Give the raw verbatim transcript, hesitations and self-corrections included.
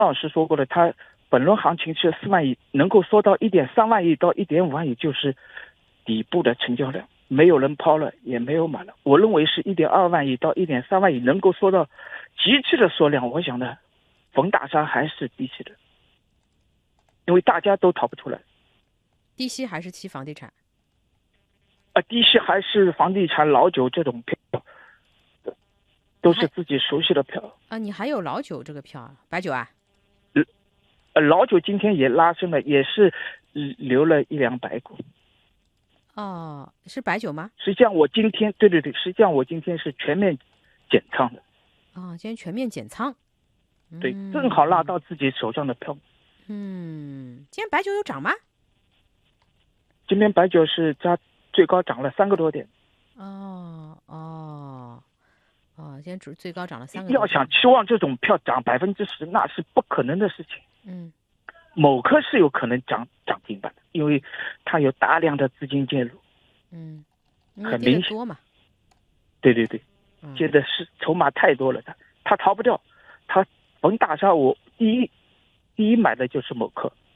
老师说过了，他本轮行情是四万亿，能够缩到一点三万亿到一点五万亿，就是底部的成交量，没有人抛了，也没有买了。我认为是一点二万亿到一点三万亿能够缩到极致的缩量，我想呢，逢大杀还是低吸的，因为大家都逃不出来。 低吸还是期房地产？ 啊，低吸还是房地产、老酒这种票，都是自己熟悉的票啊。你还有老酒这个票啊？白酒啊？ 呃，老酒今天也拉升了，也是留了一两百股。 哦，是白酒吗？ 实际上我今天，对对对，实际上我今天是全面减仓的。 啊、哦，今天全面减仓。 对， 嗯、 正好拉到自己手上的票。 嗯，今天白酒有涨吗？ 今天白酒是加最高涨了三个多点。 哦哦哦，今天最最高涨了三个多点。 要想期望这种票涨百分之十，那是不可能的事情。 嗯， 某科是有可能涨涨停板的，因为它有大量的资金介入。 嗯， 很明显多嘛。 对对对，接的是筹码太多了，他他逃不掉，他逢大杀我第一第一买的就是某科。